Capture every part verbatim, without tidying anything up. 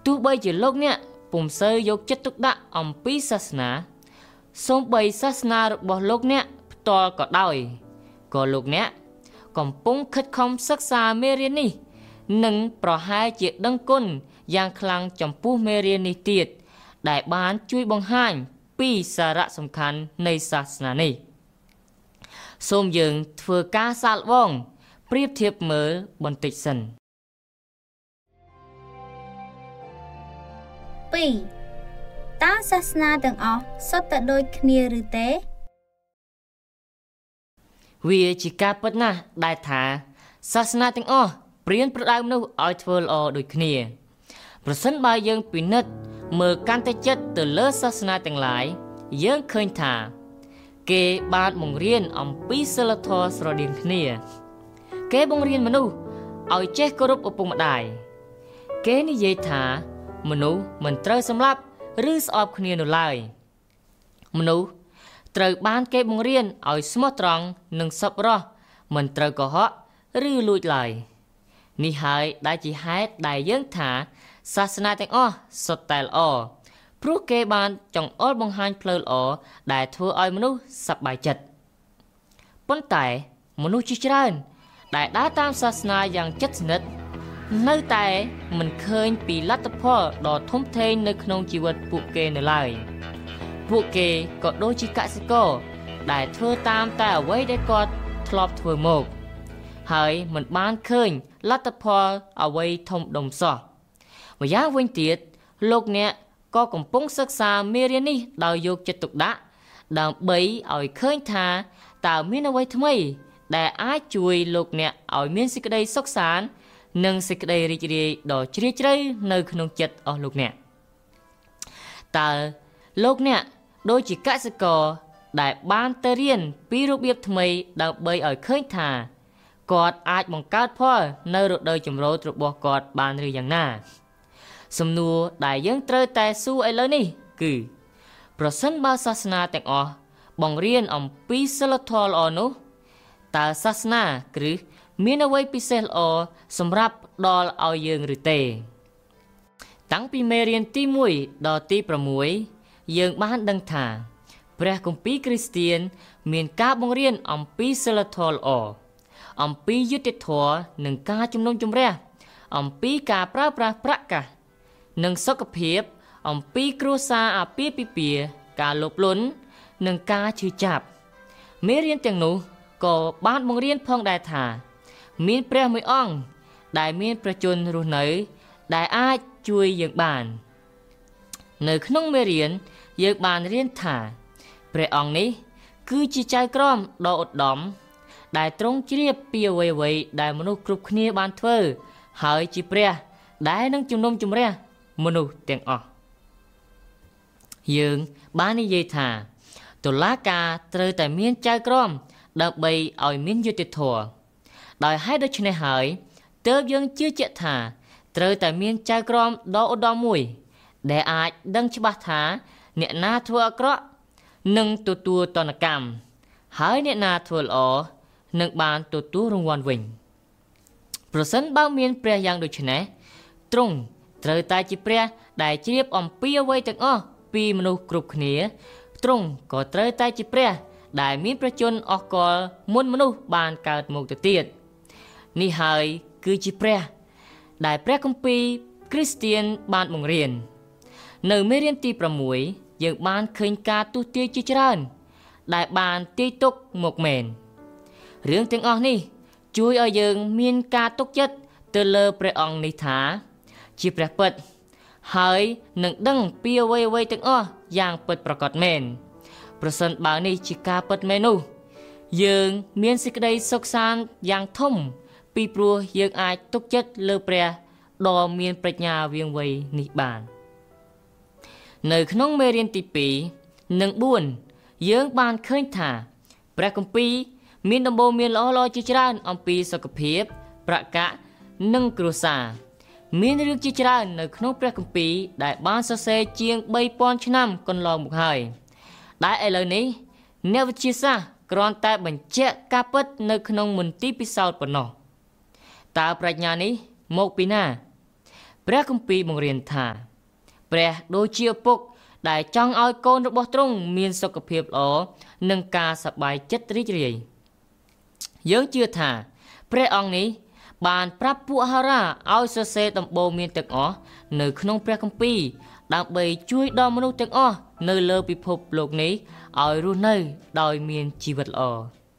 ទោះបីជាលោកអ្នកពុំសូវយកចិត្តទុកដាក់អំពីសាសនាសូម្បីសាសនារបស់លោកអ្នកផ្ទាល់ក៏ដោយក៏លោកអ្នកកំពុងខិតខំសិក្សាមេរៀននេះនិងប្រហែលជាដឹងគុណយ៉ាងខ្លាំងចំពោះមេរៀននេះទៀតដែលបានជួយបង្ហាញពីសារៈសំខាន់នៃសាសនានេះសូមយើងធ្វើការសាកល្បងប្រៀបធៀបមើលបន្តិចសិនពីរតើសាសនាទាំងអស់សុទ្ធតែដូចគ្នាឬទេវាជាការពិតណាស់ដែលថាសាសនាទាំងអស់ព្រានប្រដៅមនុស្សឲ្យធ្វើល្អដូចគ្នាប្រសិនបើយើងពិនិត្យមើលកាន់តែចិត្តទៅលើសាសនាទាំងឡាយយើងឃើញថាគេបានបង្រៀនអំពីសីលធម៌ស្រដៀងគ្នាគេបង្រៀនមនុស្សឲ្យចេះគោរពឪពុកម្ដាយគេនិយាយថាមនុស្សមិនត្រូវសម្លាប់ឬស្អប់គ្នានោះឡើយមនុស្សត្រូវបានគេបង្រៀនឲ្យស្មោះត្រង់និងសប្បុរសមិនត្រូវកុហកឬលួចឡើយនេះហើយដែលជាហេតុដែលយើងថាសាសនាទាំងអស់សុទ្ធតែល្អព្រោះគេបានចង្អុលបង្ហាញផ្លូវល្អដែលធ្វើឲ្យមនុស្សសប្បាយចិត្តប៉ុន្តែមនុស្សជាច្រើនដែលដើរតាមសាសនាយ៉ាងជិតស្និទ្ធនៅតែមិនឃើញពីលទ្ធផលដ៏ធំធេងនៅក្នុងជីវិតពួកគេនៅឡើយពួកគេក៏ដូចជាកសិករដែលធ្វើតាមតែអ្វីដែលគាត់ធ្លាប់ធ្វើមកហើយមិនបានឃើញលទ្ធផលអ្វីធំដុំសោះម្យ៉ាងវិញទៀតលោកអ្នកក៏កំពុងសិក្សាមេរៀននេះដោយយកចិត្តទុកដាក់ដើម្បីឲ្យឃើញថាតើមានអ្វីថ្មីដែលអាចជួយលោកអ្នកឲ្យមានសេចក្តីសុខសាន្តនិងសេចក្តីរីករាយដ៏ជ្រាលជ្រៅនៅក្នុងចិត្តអស់លោកអ្នកតើលោកអ្នកដូចជាកសិករដែលបានទៅរៀនពីរបៀបថ្មីដើម្បីឲ្យឃើញថាគាត់អាចបង្កើតផលនៅរដូវចម្រូតរបស់គាត់បានឬយ៉ាងណាសំណួរដែលយើងត្រូវតែសួរឥឡូវនេះគឺប្រសិនបើសាសនាទាំងអស់បង្រៀនអំពីសីលធម៌ល្អនោះតើសាសនាគ្រឹះមានអ្វីពិសេសល្អសម្រាប់ផ្ដល់ឲ្យយើងឬទេតាំងពីមេរៀនទីមួយដល់ទីប្រាំមួយយើងបានដឹងថាព្រះគម្ពីរគ្រីស្ទានមានការបង្រៀនអំពីសីលធម៌ល្អអំពីយុត្តិធម៌និងការជំនុំជម្រះអំពីការប្រើប្រាស់ប្រាក់កាសនិងសុខភាពអំពីគ្រួសារអាពាហ៍ពិពាហ៍ការលោភលន់និងការឈឺចាប់មេរៀនទាំងនោះក៏បានបង្រៀនផងដែរថាមានព្រះមួយអង្គដែលមានប្រជញ្ញរស់នៅដែលអាចជួយយើងបាននៅក្នុងមេរៀនយើងបានរៀនថាព្រះអង្គនេះគឺជាចៅក្រមដ៏ឧត្តមដែលទ្រង់ជ្រាបពីអ្វីៗដែលមនុស្សគ្រប់គ្នាបានធ្វើហើយជាព្រះដែលនឹងជំនុំជម្រះមនុស្សទាំងអស់យើងបាននិយាយថាតុលាការត្រូវតែមានចៅក្រមដើម្បីឲ្យមានយុត្តិធម៌ដោយហេតុដូច្នេះហើយទើបយើងជឿជាក់ថាត្រូវតែមានចៅក្រមដ៏ឧត្តមមួយដែលអាចដឹងច្បាស់ថាអ្នកណាធ្វើអាក្រក់នឹងទទួលទណ្ឌកម្មហើយអ្នកណាធ្វើល្អនឹងបានទទួលរង្វាន់វិញប្រសិនបើមានព្រះយ៉ាងដូច្នេះទ្រង់ត្រូវតែជាព្រះដែលជ្រាបអំពីអ្វីទាំងអស់ពីមនុស្សគ្រប់គ្នាទ្រង់ក៏ត្រូវតែជាព្រះដែលមានប្រជញ្ញអស់កលមុនមនុស្សបានកើតមកទៅទៀតនេះហើយគឺជាព្រះដែលព្រះគម្ពីរគ្រីស្ទានបានបង្រៀននៅមេរៀនទីប្រាំមួយយើងបានឃើញការទស្សន៍ទាយជាច្រើនដែលបានទាយទុកមកមែនរឿងទាំងអស់នេះជួយឲ្យយើងមានការទុកចិត្តទៅលើព្រះអង្គនេះថាជាព្រះពិតហើយនឹងដឹងពីអ្វីអ្វីទាំងអស់យ៉ាងពិតប្រាកដមែនប្រសិនបើនេះជាការពិតមែននោះយើងមានសេចក្តីសុខសាន្តយ៉ាងធំពីព្រោះយើងអាចទុកចិត្តលើព្រះដ៏មានប្រាជ្ញាវាងវៃនេះបាននៅក្នុងមេរៀនទីពីរនិងបួនយើងបានឃើញថាព្រះគម្ពីរមានដំបូន្មានល្អៗជាច្រើនអំពីសុខភាពប្រាក់កាសនិងគ្រួសារមានរឿងជាច្រើននៅក្នុងព្រះគម្ពីរដែលបានសរសេរជាងបីពាន់ឆ្នាំកន្លងមកហើយដែលឥឡូវនេះអ្នកវិទ្យាសាស្ត្រគ្រាន់តែបញ្ជាក់ការពិតនៅក្នុងមន្ទីរពិសោធន៍ប៉ុណ្ណោះតើប្រាជ្ញានេះមកពីណាព្រះគម្ពីរបង្រៀនថាព្រះដូចជាឪពុកដែលចង់ឲ្យកូនរបស់ទ្រង់មានសុខភាពល្អនិងការសប្បាយចិត្តរីករាយយើងជឿថាព្រះអង្គនេះបានប្រាប់ពួកហារ៉ាឲ្យសរសេរដំបូន្មានទាំងអស់នៅក្នុងព្រះគម្ពីរដើម្បីជួយដល់មនុស្សទាំងអស់នៅលើពិភពលោកនេះឲ្យរស់នៅដោយមានជីវិតល្អ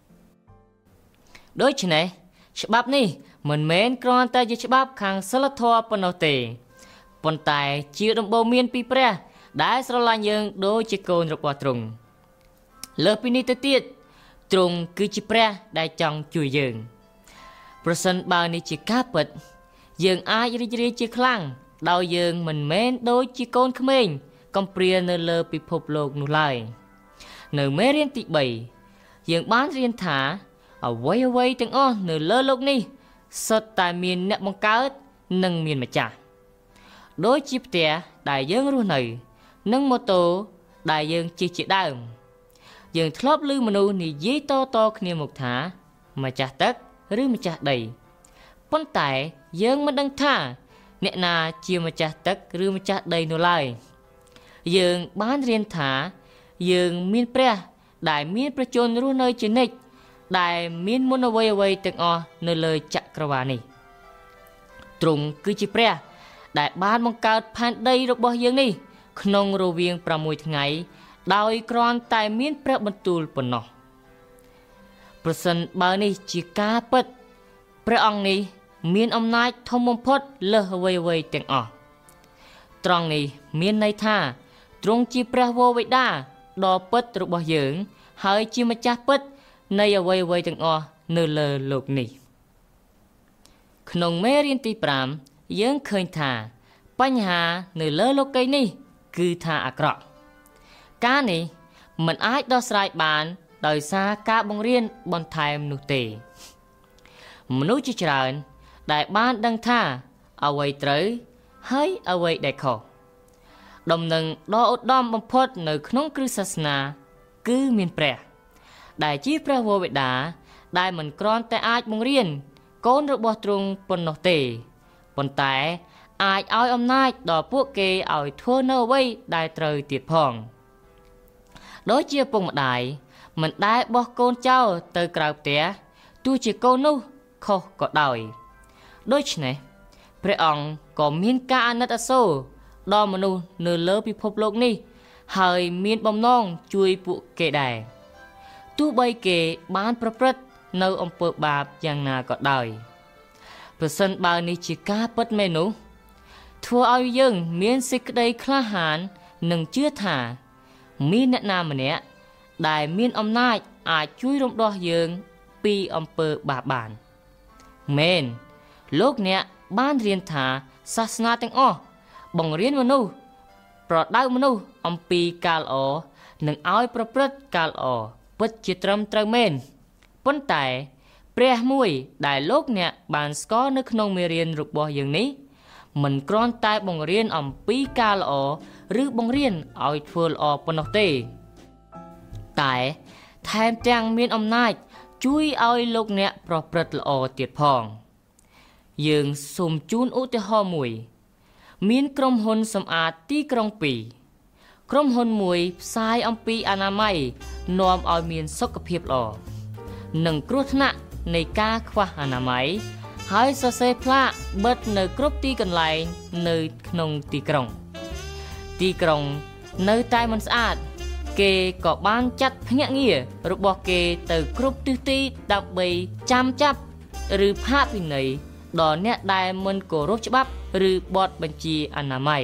ដូច្នេះច្បាប់នេះមិនមែនគ្រាន់តែជាច្បាប់ខាងសីលធម៌ប៉ុណ្ណោះទេប៉ុន្តែជាដំបូន្មានពីព្រះដែលស្រឡាញ់យើងដូចជាកូនរបស់ទ្រង់លើសពីនេះទៅទៀតទ្រង់គឺជាព្រះដែលចង់ជួយយើងប្រសិនបើនេះជាការពិតយើងអាចរីករាយជាខ្លាំងដោយយើងមិនមែនដូចជាកូនក្មេងកំព្រានៅលើពិភពលោកនោះឡើយនៅមេរៀនទីបីយើងបានរៀនថាអ្វីអ្វីទាំងអស់នៅលើโลกនេះសុទ្ធតែមានអ្នកបង្កើតនិងមានម្ចាស់ដូចជាផ្ទះដែលយើងរស់នៅនិងម៉ូតូដែលយើងជិះជាដើមយើងធ្លាប់ឮមនុស្សនិយាយតតគ្នាមកថាម្ចាស់ទឹឬម្ចាស់ដីប៉ុន្តែយើងមិនដឹងថាអ្នកណាជាម្ចាស់ទឹកឬម្ចាស់ដីនោះឡើយយើងបានរៀនថាយើងមានព្រះដែលមានប្រជញ្ញរស់នៅជានិច្ចដែលមានមុនអ្វីអ្វីទាំងអស់នៅលើចក្រវាឡនេះទ្រង់គឺជាព្រះដែលបានបង្កើតផែនដីរបស់យើងនេះក្នុងរវាងប្រាំមួយថ្ងៃដោយគ្រាន់តែមានព្រះបន្ទូលប៉ុណ្ណោះប្រសិនបើនេះជាការពិតព្រះអង្គនេះមានអំណាចធំបំផុតលើសអ្វីអ្វីទាំងអស់ត្រង់នេះមានន័យថាទ្រង់ជាព្រះវរបិតាដ៏ពិតរបស់យើងហើយជាម្ចាស់ពិតនៃអ្វីអ្វីទាំងអស់នៅលើโลกនេះក្នុងមេរៀនទីប្រាំយើងឃើញថាបញ្ហានៅលើលោកីយ៍នេះគឺថាអាក្រក់ការនេះមិនអាចដោះស្រាយបានដោយសារការបង្រៀនបន្ថែមនោះទេមនុស្សជាច្រើនដែលបានដឹងថាអ្វីត្រូវហើយអ្វីដែលខុសដំណឹងដ៏ឧត្តមបំផុតនៅក្នុងគ្រិស្តសាសនាគឺមានព្រះដែលជាព្រះវរបិតាដែលមិនគ្រាន់តែអាចបង្រៀនកូនរបស់ទ្រង់ប៉ុណ្ណោះទេប៉ុន្តែអាចឲ្យអំណាចដល់ពួកគេឲ្យធ្វើនៅអ្វីដែលត្រូវទៀតផងដូចជាឪពុកម្ដាយមិនដែលបោះកូនចោលទៅក្រៅផ្ទះទោះជាកូននោះខុសក៏ដោយដូច្នេះព្រះអង្គក៏មានការអាណិតអាសូរដល់មនុស្សនៅលើពិភពលោកនេះហើយមានបំណងជួយពួកគេដែរទោះបីគេបានប្រព្រឹត្តនៅអំពើបាបយ៉ាងណាក៏ដោយប្រសិនបើនេះជាការពិតមែននោះធ្វើឲ្យយើងមានសេចក្តីក្លាហាននិងជឿថាមានអ្នកណាម្នាក់ដែលមានអំណាចអាចជួយរំដោះយើងពីអំពើបាបបានមែនលោកអ្នកបានរៀនថាសាសនាទាំងអស់បង្រៀនមនុស្សប្រដៅមនុស្សអំពីការល្អនិងឲ្យប្រព្រឹត្តការល្អពិតជាត្រឹមត្រូវមែនប៉ុន្តែព្រះមួយដែលលោកអ្នកបានស្គាល់នៅក្នុងមេរៀនរបស់យើងនេះមិនគ្រាន់តែបង្រៀនអំពីការល្អឬបង្រៀនឲ្យធ្វើល្អប៉ុណ្ណោះទេតែថែមទាំងមានអំណាចជួយឲ្យលោកអ្នកប្រព្រឹត្តល្អទៀតផងយើងសូមជូនឧទាហរណ៍មួយមានក្រុមហ៊ុនសម្អាតទីក្រុងពីរក្រុមហ៊ុនមួយផ្សាយអំពីអនាម័យនាំឲ្យមានសុខភាពល្អនិងគ្រោះថ្នាក់នៃការខ្វះអនាម័យហើយសរសេរផ្លាកបិទនៅគ្រប់ទីកន្លែងនៅក្នុងទីក្រុងទីក្រុងនៅតែមិនស្អាតគេក៏បានចាត់ភ្នាក់ងាររបស់គេទៅគ្រប់ទិសទីដើម្បីចាំចាប់ឬផាកពិន័យដល់អ្នកដែលមិនគោរពច្បាប់ឬបទបញ្ជាអនាម័យ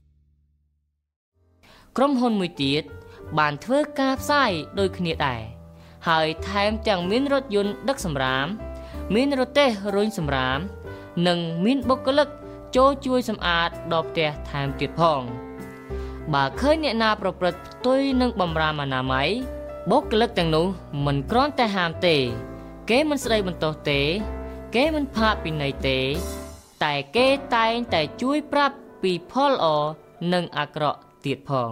ក្រុមហ៊ុនមួយទៀតបានធ្វើការផ្សាយដូចគ្នាដែរហើយថែមទាំងមានរថយន្តដឹកសម្រាមមានរទេះរុញសម្រាមនិងមានបុគ្គលិកចូលជួយសម្អាតដល់ផ្ទះថែមទៀតផងបើឃើញអ្នកណាប្រព្រឹត្តផ្ទុយនឹងបម្រាមអនាម័យបុគ្គលិកទាំងនោះមិនគ្រាន់តែហាមទេគេមិនស្ដីបន្ទោសទេគេមិនផាកពិន័យទេតែគេតែងតែជួយប្រាប់ពីផលល្អនិងអាក្រក់ទៀតផង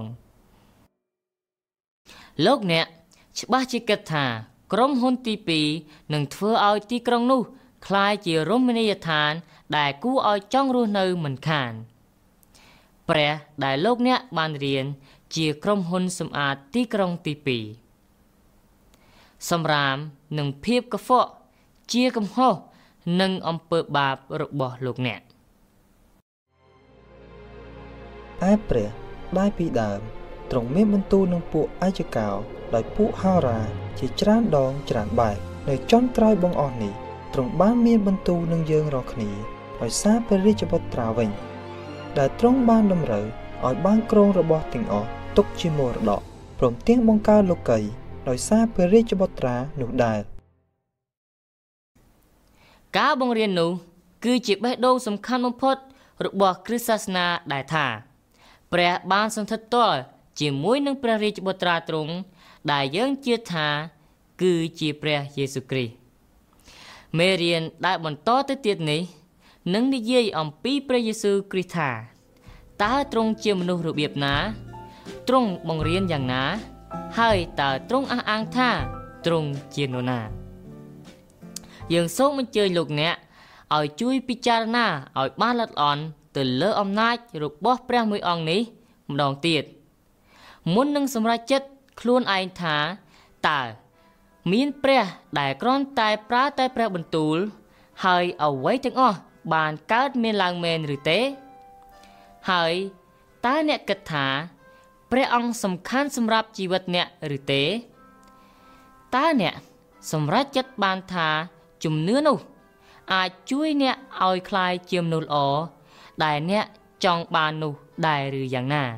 លោកអ្នកច្បាស់ជាគិតថាក្រុមហ៊ុនទីពីរនឹងធ្វើឲ្យទីក្រុងនោះក្លាយជារមណីយដ្ឋានដែលគួរឲ្យចង់រស់នៅមិនខានព្រះដែលលោកអ្នកបានរៀនជាក្រុមហ៊ុនសម្អាតទីក្រុងទីពីរសម្រាមនិងភាពកខ្វក់ជាកំហុសនិងអំពើបាបរបស់លោកអ្នកឯព្រះដែលពីដើមទ្រង់មានបន្ទូលនឹងពួកអាយកោដោយពួកហោរាជាច្រើនដងច្រើនបែបនៅចុងក្រោយបងអស់នេះទ្រង់បានមានបន្ទូលនឹងយើងរាល់គ្នាដោយសារព្រះរាជបុត្រាវិញដែលទ្រង់បានតម្រូវឲ្យបានគ្រងរបស់ទាំងអស់ទុកជាមរតកព្រមទាំងបង្កើតលោកីដោយសារព្រះរាជបុត្រានោះដែរការបង្រៀននោះគឺជាបេះដូងសំខាន់បំផុតរបស់គ្រិស្តសាសនាដែលថាព្រះបានសន្ធិដ្ឋទ័លជាមួយនឹងព្រះរាជបុត្រាទ្រង់ដែលយើងជឿថាគឺជាព្រះយេស៊ូវគ្រីស្ទមេរៀនដែលបន្តទៅទៀតនេះនឹងនិយាយអំពីព្រះយេស៊ូវគ្រីស្ទថាតើទ្រង់ជាមនុស្សរបៀបណាទ្រង់បង្រៀនយ៉ាងណាហើយតើទ្រង់អះអាងថាទ្រង់ជានរណាយើងសូមអញ្ជើញលោកអ្នកឲ្យជួយពិចារណាឲ្យបានល្អិតល្អន់ទៅលើអំណាចរបស់ព្រះមួយអង្គនេះម្ដងទៀតមុននឹងសម្រេចចិត្តខ្លួនឯងថាតើមានព្រះដែលគ្រាន់តែប្រើតែព្រះបន្ទូលហើយអ្វីទាំងអស់បានកើតមានឡើងមែនឬទេហើយតើអ្នកគិតថាព្រះអង្គសំខាន់សម្រាប់ជីវិតអ្នកឬទេតើអ្នកសម្រេចចិត្តបានថាជំនឿនោះអាចជួយអ្នកឲ្យក្លាយជាមនុស្សល្អដែលអ្នកចង់បាននោះដែរឬយ៉ាងណា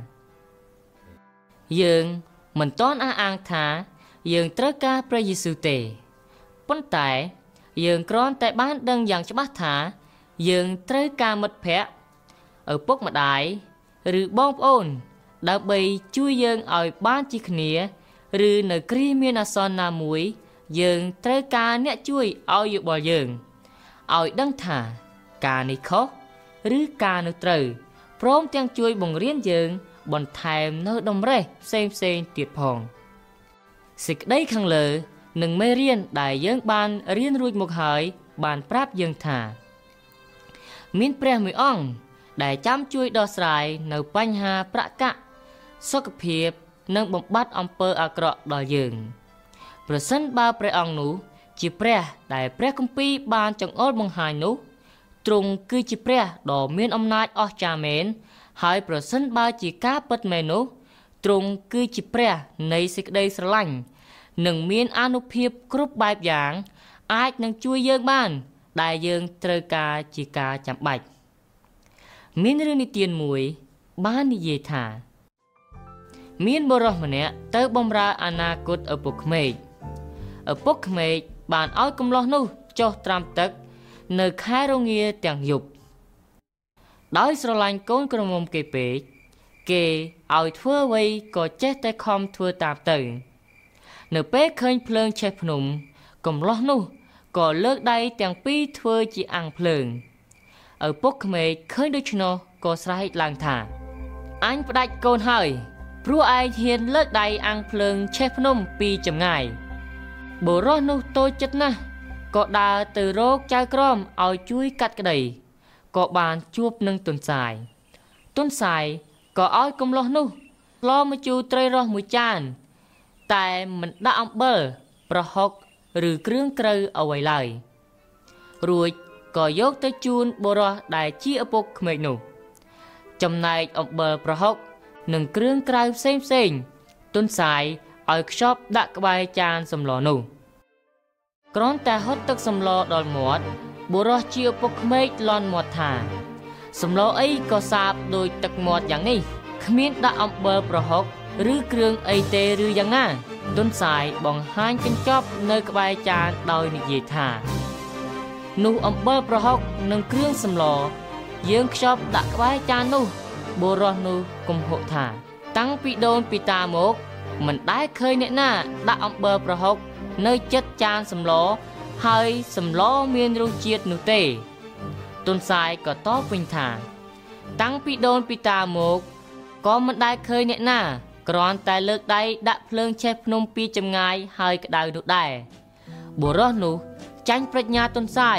យើងមិនទាន់អះអាងថាយើងត្រូវការព្រះយេស៊ូវទេប៉ុន្តែយើងគ្រាន់តែបានដឹងយ៉ាងច្បាស់ថាយើងត្រូវការមិត្តភក្តិឪពុកម្ដាយឬបងប្អូនដើម្បីជួយយើងឲ្យបានជាគ្នាឬនៅគ្រាមានអាសន្នណាមួយយើងត្រូវការអ្នកជួយឲ្យយោបល់យើងឲ្យដឹងថាការនេះខុសឬការនោះត្រូវព្រមទាំងជួយបង្រៀនយើងបន្ថែមនៅតម្រេះផ្សេងផ្សេងទៀតផងសេចក្តីខាងលើនិងមេរៀនដែលយើងបានរៀនរួចមកហើយបានប្រាប់យើងថាមានព្រះមួយអង្គដែលចាំជួយដោះស្រាយនៅបញ្ហាប្រកាសសុខភាពនិងបំបត្តិអំពើអាក្រក់ដល់យើងប្រសិនបើព្រះអង្គនោះជាព្រះដែលព្រះគម្ពីរបានចង្អុលបង្ហាញនោះទ្រង់គឺជាព្រះដ៏មានអំណាចអស្ចារ្យមែនហើយប្រសិនបើជាការពិតមែននោះទ្រង់គឺជាព្រះនៃសេចក្តីស្រឡាញ់និងមានអានុភាពគ្រប់បែបយ៉ាងអាចនឹងជួយយើងបានដែលយើងត្រូវការជាការចាំបាច់មានរឿងនិទានមួយបាននិយាយថាមានបុរសម្នាក់ទៅបម្រើអនាគតឪពុកក្មេកឪពុកក្មេកបានឲ្យកំឡោះនោះចុះត្រាំទឹកនៅខែរងាទាំងយប់ដោយស្រឡាញ់កូនក្រមុំគេពេកគេឲ្យធ្វើអ្វីក៏ចេះតែខំធ្វើតាមទៅនៅពេលឃើញភ្លើងឆេះភ្នំកំឡោះនោះក៏លើកដៃទាំងពីរធ្វើជាអាំងភ្លើងឪពុកក្មេកឃើញដូច្នោះក៏ស្រែកឡើងថាអញផ្ដាច់កូនហើយព្រោះឯងហ៊ានលើកដៃអាំងភ្លើងឆេះភ្នំពីចម្ងាយបុរសនោះតូចចិត្តណាស់ក៏ដើរទៅរកចៅក្រមឲ្យជួយកាត់ក្តីក៏បានជួបនឹងទុនសាយទុនសាយក៏ឲ្យកំឡោះនោះឡម្ជូរត្រីរស់មួយចានតែមិនដាក់អំបិលប្រហុកឬគ្រឿងក្រៅអ្វីឡើយរួចក៏យកទៅជូនបុរសដែលជាឪពុកក្មេកនោះចំណែកអំបិលប្រហុកនិងគ្រឿងក្រៅផ្សេងផ្សេងទុនសាយឲ្យខ្ចប់ដាក់ក្បែរចានសម្លនោះគ្រាន់តែហត់ទឹកសម្លដល់មាត់បុរសជាឪពុកក្មេកលន់មាត់ថាសម្លអីក៏សាបដូចទឹកមាត់យ៉ាងនេះគ្មានដាក់អំបិលប្រហុកឬគ្រឿងអីទេឬយ៉ាងណាទុនសាយបង្ហាញកញ្ចប់នៅក្បែរចានដោយនិយាយថានោះអំបិលប្រហុកនិងគ្រឿងសម្លយើងខ្ចប់ដាក់ក្បែរចាននោះបុរសនោះគំហុកថាតាំងពីដូនពីតាមកមិនដែលឃើញអ្នកណាដាក់អំបិលប្រហុកនៅចិត្តចានសម្លហើយសម្លមានរសជាតិនោះទេទុនសាយក៏តបវិញថាតាំងពីដូនពីតាមកក៏មិនដែលឃើញអ្នកណាគ្រាន់តែលើកដៃដាក់ភ្លើងឆេះភ្នំពីចម្ងាយហើយក្តៅនោះដែរបុរសនោះចាញ់ប្រាជ្ញាទុនសាយ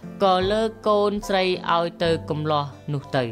ក៏លើកកូនស្រីឲ្យទៅកំលោះនោះទៅ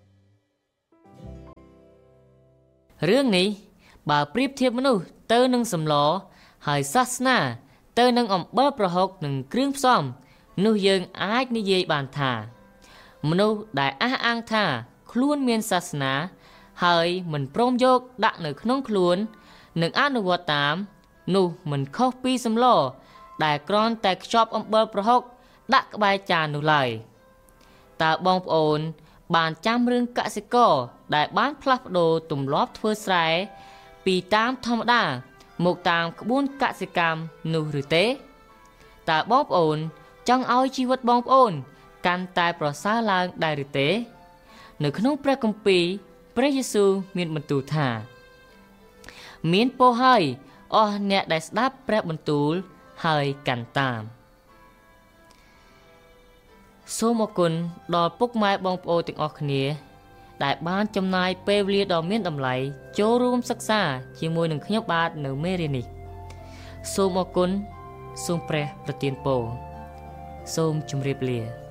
រឿងនេះបើប្រៀបធៀបមនុស្សទៅនឹងសម្លហើយសាសនាទៅនឹងអំបិលប្រហុកនិងគ្រឿងផ្សំនោះយើងអាចនិយាយបានថាមនុស្សដែលអះអាងថាខ្លួនមានសាសនាហើយមិនព្រមយកដាក់នៅក្នុងខ្លួននិងអនុវត្តតាមនោះមិនខុសពីសម្លដែលគ្រាន់តែខ្ចប់អំបិលប្រហុកដាក់ក្បែរចាននោះឡើយតើបងប្អូនបានចាំរឿងកសិករដែលបានផ្លាស់ប្ដូរទម្លាប់ធ្វើស្រែពីតាមធម្មតាមកតាមក្បួនកសិកម្មនោះឬទេតើបងប្អូនចង់ឲ្យជីវិតបងប្អូនកាន់តែប្រសើរឡើងដែរឬទេនៅក្នុងព្រះគម្ពីរព្រះយេស៊ូវមានបន្ទូលថាមានពរហើយអស់អ្នកដែលស្ដាប់ព្រះបន្ទូលហើយកាន់តាមសូមអរគុណដល់ពុកម៉ែបងប្អូនទាំងអស់គ្នាដែលបានចំណាយពេលវេលាដ៏មានតម្លៃចូលរួមសិក្សាជាមួយនឹងខ្ញុំបាទនៅមេរៀននេះសូមអរគុណសូមព្រះប្រទានពរសូមជម្រាបលា